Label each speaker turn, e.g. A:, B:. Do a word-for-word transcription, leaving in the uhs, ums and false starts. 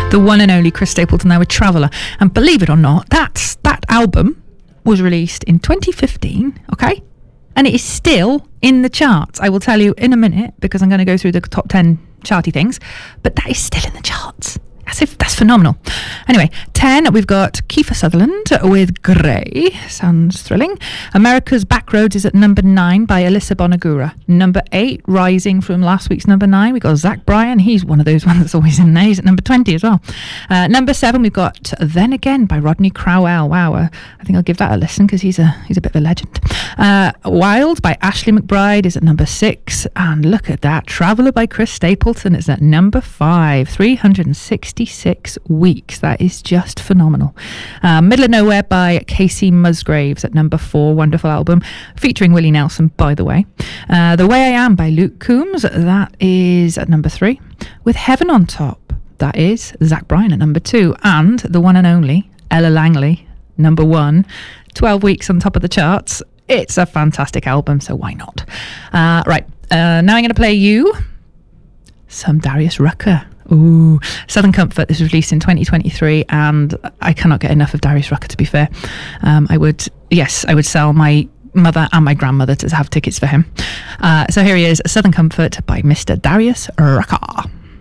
A: The one and only Chris Stapleton there with Traveller. And believe it or not, that's, that album was released in twenty fifteen, okay? And it is still in the charts. I will tell you in a minute, because I'm going to go through the top ten charty things, but that is still in the charts. As if that's phenomenal. Anyway, ten, we've got Kiefer Sutherland with Grey. Sounds thrilling. America's Backroads is at number nine by Alyssa Bonagura. Number eight, rising from last week's number nine, we've got Zach Bryan. He's one of those ones that's always in there. He's at number twenty as well. Uh, number seven, we've got Then Again by Rodney Crowell. Wow, uh, I think I'll give that a listen because he's a he's a bit of a legend. Uh, Wild by Ashley McBryde is at number six. And look at that. Traveller by Chris Stapleton is at number five. three hundred sixty six weeks. That is just phenomenal. Uh, Middle of Nowhere by Casey Musgraves at number four. Wonderful album featuring Willie Nelson, by the way. Uh, The Way I Am by Luke Combs, that is at number three. With Heaven on Top, that is Zach Bryan at number two. And the one and only Ella Langley, number one. twelve weeks on top of the charts. It's a fantastic album, so why not? Uh, right, uh, now I'm going to play you some Darius Rucker. Ooh, Southern Comfort. This was released in twenty twenty-three, and I cannot get enough of Darius Rucker, to be fair. Um, I would, yes, I would sell my mother and my grandmother to have tickets for him. Uh, so here he is, Southern Comfort by Mister Darius Rucker.